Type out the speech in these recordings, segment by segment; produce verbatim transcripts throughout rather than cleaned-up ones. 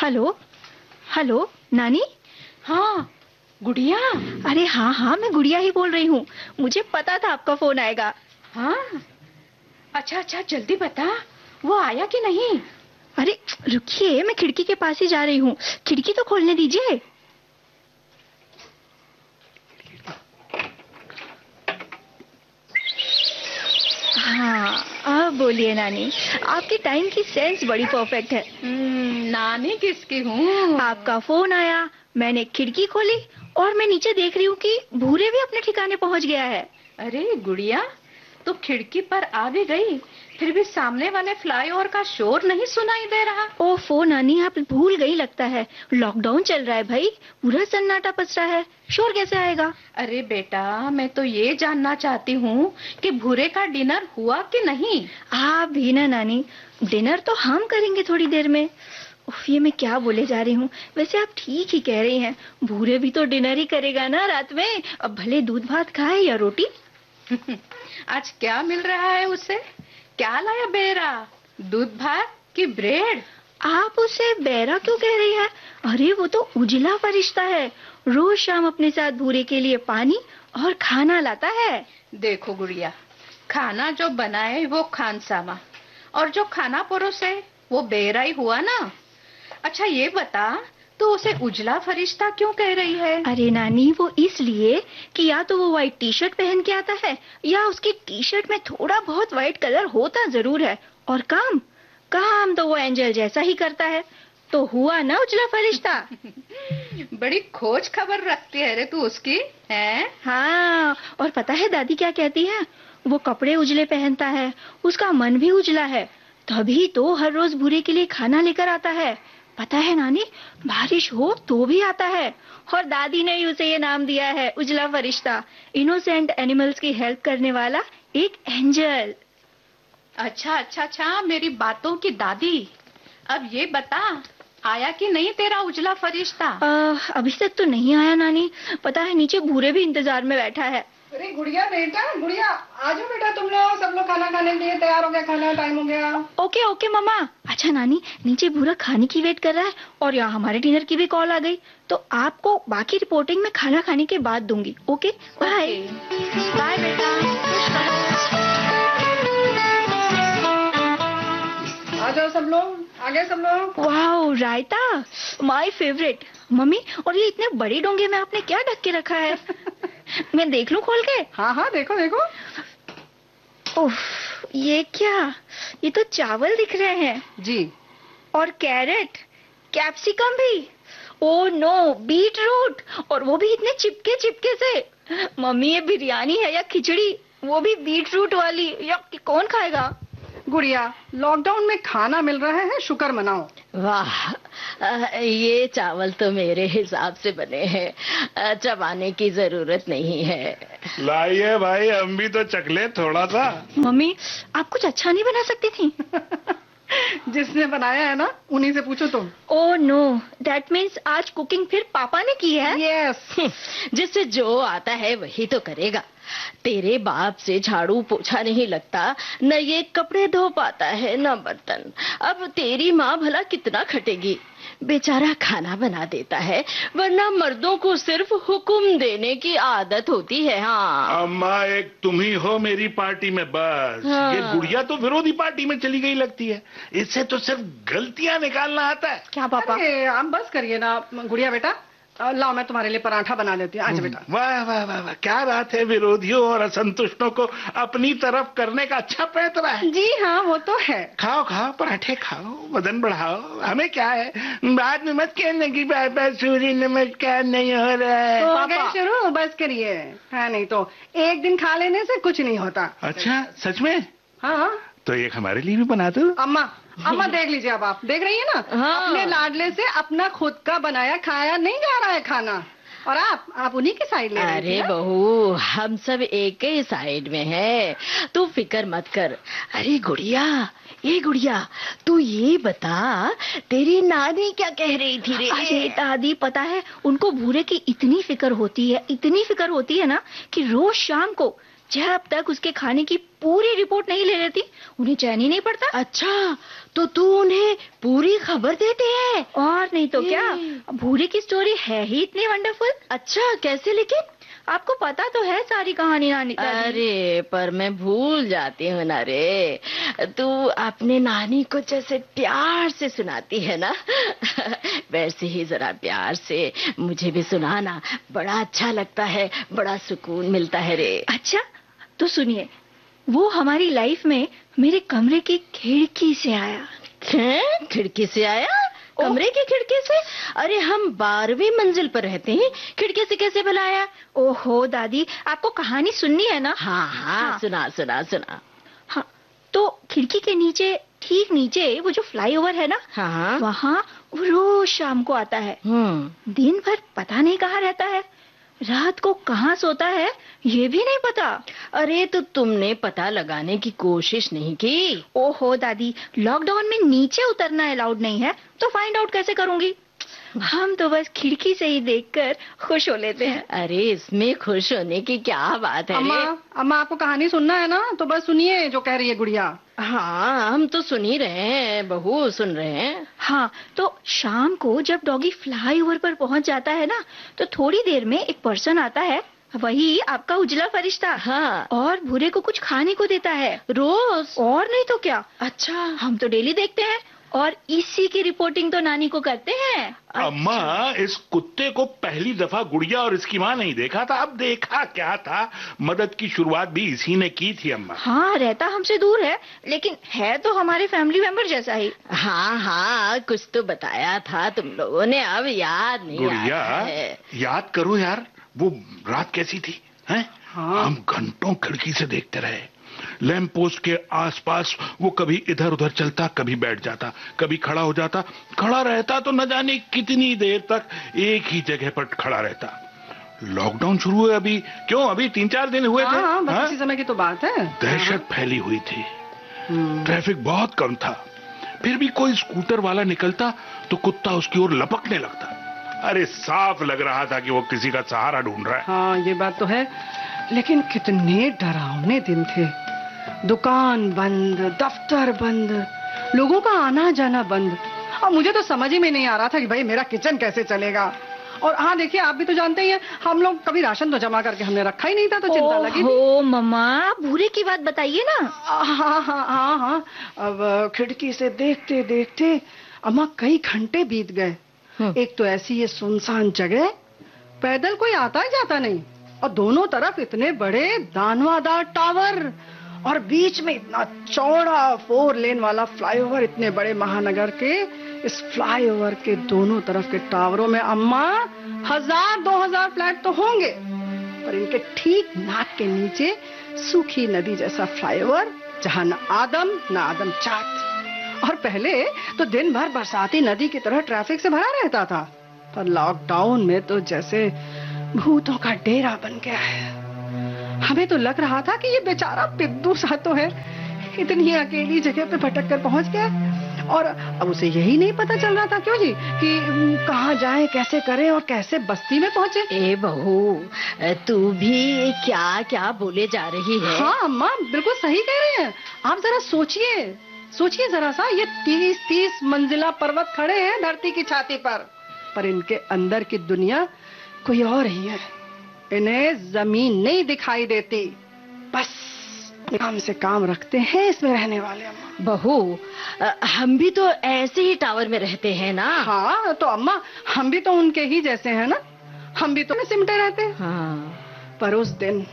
Hello hello नानी। हाँ गुड़िया। अरे हाँ हाँ, मैं गुड़िया ही बोल रही हूँ। मुझे पता था आपका फोन आएगा। हाँ अच्छा अच्छा, जल्दी बता, वो आया कि नहीं? अरे रुकिए, मैं खिड़की के पास ही जा रही हूँ, खिड़की तो खोलने दीजिए। हाँ अब बोलिए नानी, आपकी टाइम की सेंस बड़ी परफेक्ट है। नानी किसकी हूँ? आपका फोन आया, मैंने खिड़की खोली और मैं नीचे देख रही हूँ कि भूरे भी अपने ठिकाने पहुँच गया है। अरे गुड़िया, तो खिड़की पर आ भी गई, फिर भी सामने वाले फ्लाईओवर का शोर नहीं सुनाई दे रहा। ओफो नानी, आप भूल गई लगता है। लॉकडाउन चल रहा है भाई, पूरा सन्नाटा पसरा है, शोर कैसे आएगा? अरे बेटा, मैं तो ये जानना चाहती हूँ कि भूरे का डिनर हुआ कि नहीं। आप भी ना नानी, डिनर तो हम करेंगे थोड़ी देर में। उफ, ये मैं क्या बोले जा रही हूँ। वैसे आप ठीक ही कह रही हैं, भूरे भी तो डिनर ही करेगा ना रात में, अब भले दूध भात खाए या रोटी। आज क्या मिल रहा है उसे? क्या लाया बेरा, दूध भात की ब्रेड? आप उसे बेरा क्यों कह रही हैं? अरे वो तो उजला फरिश्ता है, रोज शाम अपने साथ भूरे के लिए पानी और खाना लाता है। देखो गुड़िया, खाना जो बनाए वो खानसामा, और जो खाना परोसे वो बेरा ही हुआ ना। अच्छा ये बता, तो उसे उजला फरिश्ता क्यों कह रही है? अरे नानी, वो इसलिए कि या तो वो व्हाइट टी शर्ट पहन के आता है, या उसकी टी शर्ट में थोड़ा बहुत व्हाइट कलर होता जरूर है, और काम काम तो वो एंजल जैसा ही करता है। तो हुआ ना उजला फरिश्ता। बड़ी खोज खबर रखती है रे तू उसकी, हैं? हाँ, और पता है दादी क्या कहती है? वो कपड़े उजले पहनता है, उसका मन भी उजला है, तभी तो हर रोज भूरे के लिए खाना लेकर आता है। पता है नानी, बारिश हो तो भी आता है। और दादी ने ही उसे ये नाम दिया है, उजला फरिश्ता, इनोसेंट एनिमल्स की हेल्प करने वाला एक एंजल। अच्छा अच्छा अच्छा, मेरी बातों की दादी। अब ये बता, आया कि नहीं तेरा उजला फरिश्ता? आ, अभी तक तो नहीं आया नानी, पता है नीचे भूरे भी इंतजार में बैठा है। अरे गुड़िया बेटा, गुड़िया आ जाओ बेटा, तुम लोग सब लोग खाना खाने के लिए तैयार हो गया, खाना टाइम हो गया। ओके ओके मम्मा। अच्छा नानी, नीचे भूरा खाने की वेट कर रहा है और यहाँ हमारे डिनर की भी कॉल आ गई, तो आपको बाकी रिपोर्टिंग में खाना खाने के बाद दूंगी। Okay bye. बाय बेटा। आ जाओ सब लोग, आ गए सब लोग। Wow, raita my favourite. Mummy, और ये इतने बड़े डोंगे में आपने क्या ढक के रखा है? मैं देख लूं खोल के? हाँ हाँ देखो देखो। उफ, ये क्या? ये तो चावल दिख रहे हैं जी। और कैरेट, कैप्सिकम भी। ओ नो, बीट रूट, और वो भी इतने चिपके चिपके से। मम्मी, ये बिरयानी है या खिचड़ी, वो भी बीट रूट वाली? या कौन खाएगा? गुड़िया, लॉकडाउन में खाना मिल रहा है, शुक्र मनाओ। वाह, ये चावल तो मेरे हिसाब से बने हैं, चबाने की जरूरत नहीं है। लाइए भाई, हम भी तो चखले थोड़ा सा। मम्मी, आप कुछ अच्छा नहीं बना सकती थी? जिसने बनाया है ना, उन्हीं से पूछो तुम। ओह नो, दैट मीन्स आज कुकिंग फिर पापा ने की है? यस। जिससे जो आता है वही तो करेगा। तेरे बाप से झाड़ू पोछा नहीं लगता, न ये कपड़े धो पाता है, न बर्तन। अब तेरी माँ भला कितना खटेगी? बेचारा खाना बना देता है, वरना मर्दों को सिर्फ हुक्म देने की आदत होती है। हाँ अम्मा, एक तुम ही हो मेरी पार्टी में, बस। हाँ। ये गुड़िया तो विरोधी पार्टी में चली गई लगती है, इससे तो सिर्फ गलतियां निकालना आता है। क्या पापा? अरे आप बस करिए ना गुड़िया बेटा, लाओ मैं तुम्हारे लिए पराठा बना देती हूँ। आजा बेटा। वाह वाह वाह वाह, क्या बात है, विरोधियों और असंतुष्टों को अपनी तरफ करने का अच्छा पैतरा है। जी हाँ, वो तो है। खाओ खाओ, पराठे खाओ, वजन बढ़ाओ, हमें क्या है। बाद में मत कहने की बाबा सूर्य नमस्कार नहीं हो रहा है। हो गए शुरू, बस करिए। है नहीं तो एक दिन खा लेने से कुछ नहीं होता। अच्छा सच में? हाँ, तो एक हमारे लिए भी बना दो। अम्मा अम्मा देख लीजिए, अब आप देख रही है ना। हाँ। अपने लाडले से अपना खुद का बनाया खाया नहीं जा रहा है खाना, और आप आप उन्हीं की साइड ले रही अरे थी, हाँ? बहू, हम सब एक ही साइड में हैं, तू फिक्र मत कर। अरे गुड़िया, ये गुड़िया, तू ये बता, तेरी नानी क्या कह रही थी रे? अरे दादी, पता है उनको भूरे की इतनी फिक्र होती है, इतनी फिक्र होती है ना, कि रोज शाम को जब तक उसके खाने की पूरी रिपोर्ट नहीं ले लेती उन्हें चैन ही नहीं पड़ता। अच्छा, तो तू उन्हें पूरी खबर देती है? और नहीं तो क्या, भूरे की स्टोरी है ही इतनी वंडरफुल। अच्छा, कैसे लेकिन? आपको पता तो है सारी कहानी नानी। अरे पर मैं भूल जाती हूँ ना रे। तू अपने नानी को जैसे प्यार से सुनाती है ना, वैसे ही जरा प्यार से मुझे भी सुनाना, बड़ा अच्छा लगता है, बड़ा सुकून मिलता है रे। अच्छा तो सुनिए, वो हमारी लाइफ में मेरे कमरे की खिड़की से आया। हैं? खिड़की से आया? कमरे की खिड़की से? अरे हम बारहवीं मंजिल पर रहते हैं, खिड़की से कैसे भला आया? ओहो दादी, आपको कहानी सुननी है ना? हाँ हाँ, हाँ। सुना सुना सुना। हाँ तो खिड़की के नीचे, ठीक नीचे वो जो फ्लाईओवर है ना, हाँ, वहाँ वो रोज शाम को आता है। हम्म। दिन भर पता नहीं कहाँ रहता है, रात को कहाँ सोता है ये भी नहीं पता। अरे तो तुमने पता लगाने की कोशिश नहीं की? ओहो दादी, लॉकडाउन में नीचे उतरना अलाउड नहीं है तो फाइंड आउट कैसे करूंगी? हम तो बस खिड़की से ही देखकर खुश हो लेते हैं। अरे इसमें खुश होने की क्या बात है? अम्मा, अम्मा आपको कहानी सुनना है ना तो बस सुनिए जो कह रही है गुड़िया। हाँ हम तो सुन ही रहे हैं बहू, सुन रहे हैं। हाँ तो शाम को जब डॉगी फ्लाईओवर पर पहुंच जाता है ना, तो थोड़ी देर में एक पर्सन आता है, वही आपका उजला फरिश्ता। हाँ। और भूरे को कुछ खाने को देता है रोज? और नहीं तो क्या। अच्छा, हम तो डेली देखते हैं और इसी की रिपोर्टिंग तो नानी को करते हैं। अम्मा, इस कुत्ते को पहली दफा गुड़िया और इसकी माँ नहीं देखा था। अब देखा क्या था, मदद की शुरुआत भी इसी ने की थी अम्मा। हाँ रहता हमसे दूर है लेकिन है तो हमारे फैमिली मेंबर जैसा ही। हाँ हाँ, कुछ तो बताया था तुम लोगों ने, अब याद नहीं गुड़िया, है। याद करो यार, वो रात कैसी थी हैं? हाँ। हम घंटों खिड़की से देखते रहे। लैंप पोस्ट के आसपास वो कभी इधर उधर चलता, कभी बैठ जाता, कभी खड़ा हो जाता। खड़ा रहता तो न जाने कितनी देर तक एक ही जगह पर खड़ा रहता। लॉकडाउन शुरू हुए अभी, क्यों अभी तीन चार दिन हुए थे। हाँ, बस हाँ? इसी समय की तो बात है। दहशत फैली हुई थी, ट्रैफिक बहुत कम था, फिर भी कोई स्कूटर वाला निकलता तो कुत्ता उसकी ओर लपकने लगता। अरे साफ लग रहा था कि वो किसी का सहारा ढूंढ रहा है। हाँ ये बात तो है, लेकिन कितने डरावने दिन थे। दुकान बंद, दफ्तर बंद, लोगों का आना जाना बंद। और मुझे तो समझ ही में नहीं आ रहा था कि भाई मेरा किचन कैसे चलेगा। और हाँ देखिए, आप भी तो जानते ही हैं, हम लोग कभी राशन तो जमा करके हमने रखा ही नहीं था, तो चिंता लगी थी। ओ मम्मा, भूरे की बात बताइए ना। हाँ हाँ हाँ हाँ, अब खिड़की से देखते देखते अम्मा कई घंटे बीत गए। एक तो ऐसी ये सुनसान जगह, पैदल कोई आता ही जाता नहीं, और दोनों तरफ इतने बड़े दानवादार टावर, और बीच में इतना चौड़ा फोर लेन वाला फ्लाईओवर। इतने बड़े महानगर के इस फ्लाईओवर के दोनों तरफ के टावरों में अम्मा हजार दो हजार फ्लैट तो होंगे, पर इनके ठीक नाक के नीचे सूखी नदी जैसा फ्लाईओवर, जहां न आदम न आदम चाट। और पहले तो दिन भर बरसाती नदी की तरह ट्रैफिक से भरा रहता था, पर लॉकडाउन में तो जैसे भूतों का डेरा बन गया है। हमें तो लग रहा था कि ये बेचारा पिद्दू सा तो है, इतनी अकेली जगह पे भटक कर पहुंच गया, और अब उसे यही नहीं पता चल रहा था क्यों जी कि कहाँ जाए, कैसे करे और कैसे बस्ती में पहुंचे। ए बहू, तू भी क्या क्या बोले जा रही है? हाँ अम्मा, बिल्कुल सही कह रहे हैं आप। जरा सोचिए, सोचिए जरा सा, ये तीस तीस मंजिला पर्वत खड़े हैं धरती की छाती पर, पर इनके अंदर की दुनिया कोई और ही है। इन्हें जमीन नहीं दिखाई देती, बस काम से काम रखते हैं इसमें रहने वाले। अम्मा बहू, हम भी तो ऐसे ही टावर में रहते हैं ना। हाँ तो अम्मा, हम भी तो उनके ही जैसे हैं ना, हम भी तो सिमटे रहते हैं। हाँ। पर उस दिन,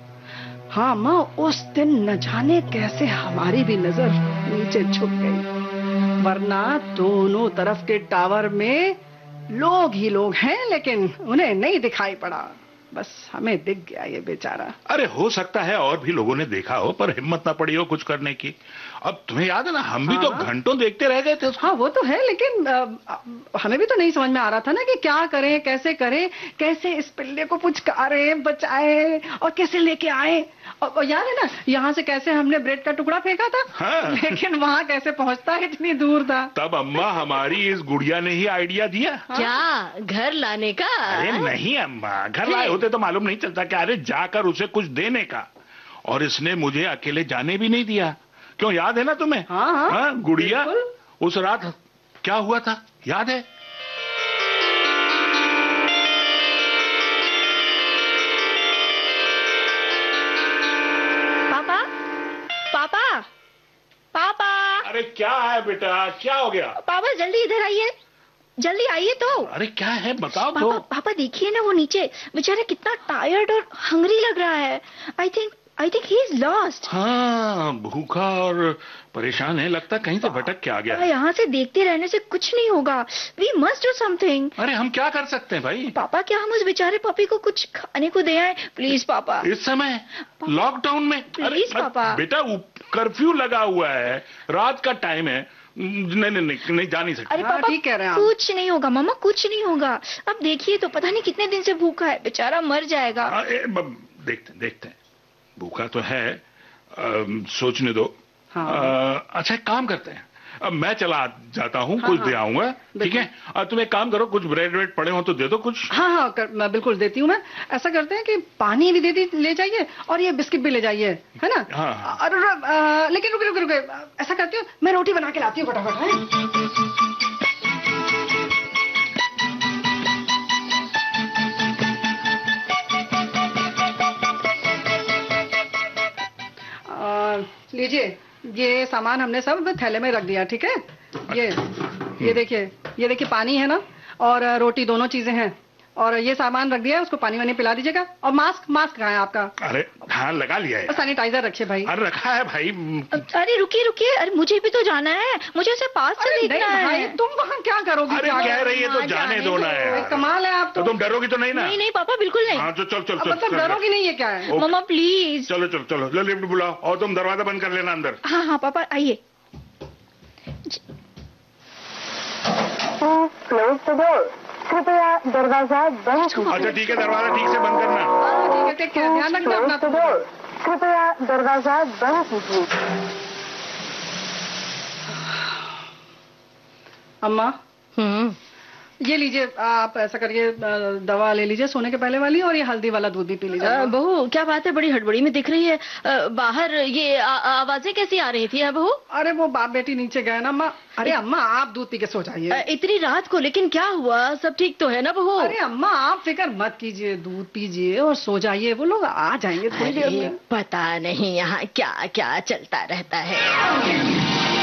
हाँ अम्मा, उस दिन न जाने कैसे हमारी भी नजर नीचे झुक गई, वरना दोनों तरफ के टावर में लोग ही लोग हैं, लेकिन उन्हें नहीं दिखाई पड़ा, बस हमें दिख गया ये बेचारा। अरे हो सकता है और भी लोगों ने देखा हो, पर हिम्मत ना पड़ी हो कुछ करने की। अब तुम्हें याद है ना, हम भी हाँ? तो घंटों देखते रह गए थे उसको। हाँ वो तो है, लेकिन आ, हमें भी तो नहीं समझ में आ रहा था ना कि क्या करें, कैसे करें, कैसे इस पिल्ले को पुचकारे, बचाए और कैसे लेके आए। और याद है ना, यहाँ से कैसे हमने ब्रेड का टुकड़ा फेंका था। हाँ। लेकिन वहाँ कैसे पहुँचता, इतनी दूर था। तब अम्मा हमारी इस गुड़िया ने ही आइडिया दिया। क्या घर लाने का? अरे नहीं अम्मा, घर लाए होते तो मालूम नहीं चलता क्या, अरे जाकर उसे कुछ देने का। और इसने मुझे अकेले जाने भी नहीं दिया। क्यों, याद है ना तुम्हें? हाँ हाँ, हाँ गुड़िया, उस रात क्या हुआ था, याद है? पापा, पापा, पापा। अरे क्या है बेटा, क्या हो गया? पापा जल्दी इधर आइए, जल्दी आइए तो। अरे क्या है, बताओ पापा, तो। पापा देखिए ना, वो नीचे बेचारा कितना टायर्ड और हंग्री लग रहा है। I think I think he is lost. हाँ, भूखा और परेशान है, लगता कहीं से भटक के आ गया है। यहाँ से देखते रहने से कुछ नहीं होगा। We must do something. अरे हम क्या कर सकते हैं भाई? पापा, क्या हम उस बेचारे पपी को कुछ खाने को दे आए? प्लीज पापा। इस समय लॉकडाउन में? प्लीज पापा। बेटा कर्फ्यू लगा हुआ है, रात का टाइम है, नहीं नहीं नहीं, नहीं जा नहीं सकते। अरे पापा, ठीक कह रहे हैं आप। कुछ नहीं होगा मामा, कुछ नहीं होगा। अब देखिए तो, पता नहीं कितने दिन से भूखा है, बेचारा मर जाएगा। आ, ए, ब, देखते देखते हैं, भूखा तो है, आ, सोचने दो। हाँ। आ, अच्छा एक काम करते हैं, अब मैं चला जाता हूँ, हाँ, कुछ हाँ, दे आऊंगा, ठीक है? और तुम एक काम करो, कुछ ब्रेड वेड पड़े हो तो दे दो कुछ। हाँ हाँ कर, मैं बिल्कुल देती हूँ। मैं ऐसा करते हैं कि पानी भी दे दी ले जाइए और ये बिस्किट भी ले जाइए, है ना? हाँ, हाँ। और आ, लेकिन रुके रुके रुके, ऐसा करती हूँ, मैं रोटी बना के लाती हूँ फटाफट, है? आ, लीजिए, ये सामान हमने सब थैले में रख दिया, ठीक है? ये ये देखिए, ये देखिए पानी है ना, और रोटी, दोनों चीजें हैं, और ये सामान रख दिया है, उसको पानी वानी पिला दीजिएगा। और मास्क मास्क कहाँ है आपका? अरे हाँ, लगा लिया है। और सैनिटाइजर रखिए भाई। अरे रखा है भाई। अरे रुकिए रुकिए, अरे मुझे भी तो जाना है, मुझे उसे पास से अरे देखना नहीं भाई, है। तुम वहाँ क्या करोगी? अरे क्या कह रही है तो हाँ, जाने जाने दो ना दो। यार। भाई, कमाल है आप तो तो। तुम डरोगी तो नहीं ना? नहीं नहीं पापा, बिल्कुल नहीं। हाँ तो चल चल चल मतलब चल, डरोगी नहीं है क्या है? ओके। Mama please. चलो चलो चलो, लो लिफ्ट बुलाओ, और तुम दरवाजा बंद कर लेना अंदर। हाँ हाँ पापा, आइए। Close the door. कृपया दरवाजा बंद कीजिए। अच्छा ठीक है, दरवाजा ठीक से बंद करना। हाँ, ठीक है, टेक केयर, ध्यान रखना अपना। Close the door. कृपया दरवाजा बंद कीजिए। अम्मा, हम्म ये लीजिए, आप ऐसा करिए, दवा ले लीजिए सोने के पहले वाली, और ये हल्दी वाला दूध भी पी लीजिए। अ, बहू क्या बात है, बड़ी हड़बड़ी में दिख रही है। अ, बाहर ये आ, आवाजें कैसी आ रही थी है बहू? अरे वो बाप बेटी नीचे गए ना अम्मा। अरे अम्मा, आप दूध पी के सो अ, जाइए। इतनी रात को, लेकिन क्या हुआ, सब ठीक तो है ना बहू? अरे अम्मा, आप फिक्र मत कीजिए, दूध पीजिए और सो जाइए, वो लोग आ जाएंगे थोड़ी देर अरे में। पता नहीं यहाँ क्या क्या चलता रहता है।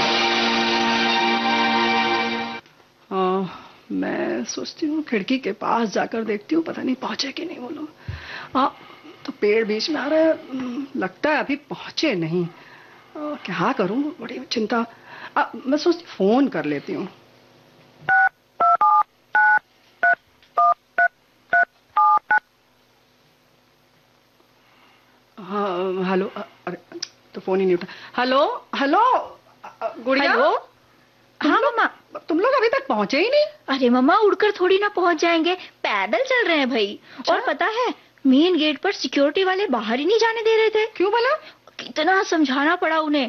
हाँ, मैं सोचती हूँ खिड़की के पास जाकर देखती हूँ, पता नहीं पहुंचे कि नहीं वो लोग। हाँ, तो पेड़ बीच में आ रहा है, लगता है अभी पहुंचे नहीं। आ, क्या करूँ, बड़ी चिंता। आ, मैं सोचती फोन कर लेती हूँ। हाँ हेलो, अरे तो फोन ही नहीं उठा। हेलो हेलो गुड़िया। हेलो। हाँ तुम लोग- मामा। तुम लोग अभी तक पहुंचे ही नहीं? अरे मामा, उड़कर थोड़ी ना पहुंच जाएंगे, पैदल चल रहे हैं भाई। और पता है, मेन गेट पर सिक्योरिटी वाले बाहर ही नहीं जाने दे रहे थे। क्यों भला? कितना समझाना पड़ा उन्हें।